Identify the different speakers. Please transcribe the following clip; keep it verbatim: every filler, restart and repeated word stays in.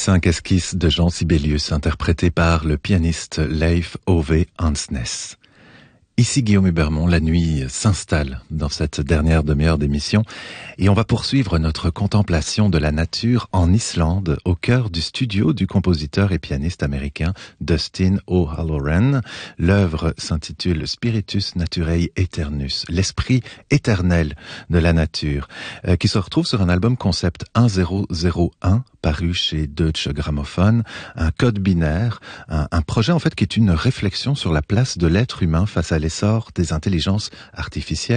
Speaker 1: Cinq esquisses de Jean Sibelius, interprétées par le pianiste Leif Ove Andsnes. Ici Guillaume Hubermont, la nuit s'installe dans cette dernière demi-heure d'émission et on va poursuivre notre contemplation de la nature en Islande, au cœur du studio du compositeur et pianiste américain Dustin O'Halloran. L'œuvre s'intitule Spiritus Naturae Aeternus, l'esprit éternel de la nature, euh, qui se retrouve sur un album concept un zéro zéro un paru chez Deutsche Grammophon, un code binaire, un, un projet en fait qui est une réflexion sur la place de l'être humain face à l'essor des intelligences artificielles